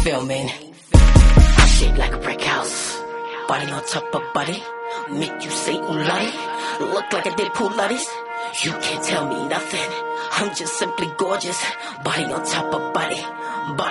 filming. I'm shaped like a brick house, body on top of body, make you say ooh lottie. Look like I did Pilates. You can't tell me nothing. I'm just simply gorgeous, body on top of body, body